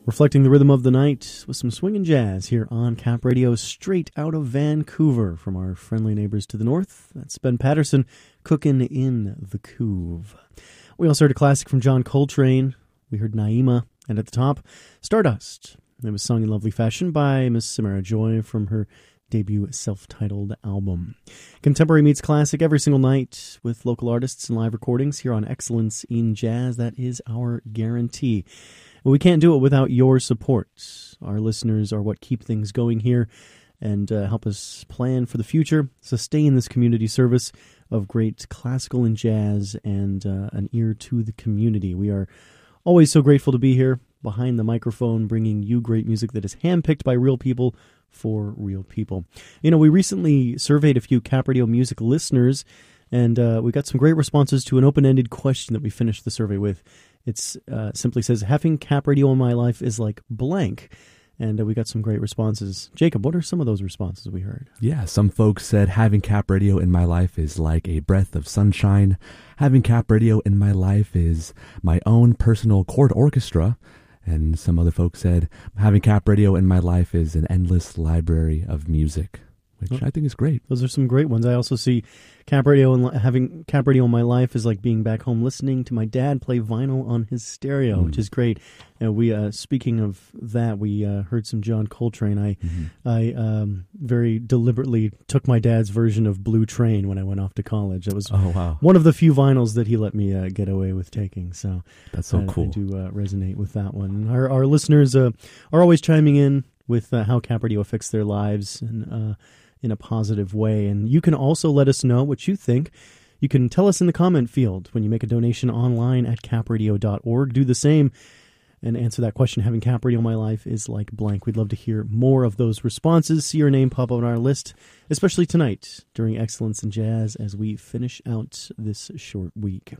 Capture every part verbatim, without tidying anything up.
Reflecting the rhythm of the night with some swinging jazz here on Cap Radio, straight out of Vancouver from our friendly neighbors to the north. That's Ben Patterson cooking in the Couve. We also heard a classic from John Coltrane. We heard Naima, and at the top, Stardust. It was sung in lovely fashion by Miss Samara Joy from her debut self-titled album. Contemporary meets classic every single night with local artists and live recordings here on Excellence in Jazz. That is our guarantee. Well, we can't do it without your support. Our listeners are what keep things going here and uh, help us plan for the future, sustain this community service of great classical and jazz and uh, an ear to the community. We are always so grateful to be here behind the microphone, bringing you great music that is handpicked by real people for real people. You know, we recently surveyed a few Cap Radio music listeners, and uh, we got some great responses to an open-ended question that we finished the survey with. It uh, simply says, having Cap Radio in my life is like blank. And uh, we got some great responses. Jacob, what are some of those responses we heard? Yeah, some folks said having Cap Radio in my life is like a breath of sunshine. Having Cap Radio in my life is my own personal chord orchestra. And some other folks said having Cap Radio in my life is an endless library of music, which oh. I think is great. Those are some great ones. I also see Cap Radio and having Cap Radio in my life is like being back home listening to my dad play vinyl on his stereo, mm. which is great. And we, uh, speaking of that, we uh, heard some John Coltrane. I, mm-hmm. I um, very deliberately took my dad's version of Blue Train when I went off to college. That was oh, wow. one of the few vinyls that he let me uh, get away with taking. So that's so uh, cool. I do uh, resonate with that one. Our, our listeners uh, are always chiming in with uh, how Cap Radio affects their lives and uh, in a positive way. And you can also let us know what you think. You can tell us in the comment field when you make a donation online at cap radio dot org. Do the same and answer that question. Having Cap Radio in my life is like blank. We'd love to hear more of those responses. See your name pop up on our list, especially tonight during Excellence in Jazz as we finish out this short week.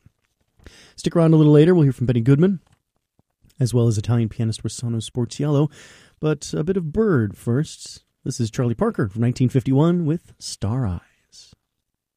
Stick around a little later. We'll hear from Benny Goodman, as well as Italian pianist Rossano Sportiello. But a bit of Bird first. This is Charlie Parker from nineteen fifty-one with Star Eye.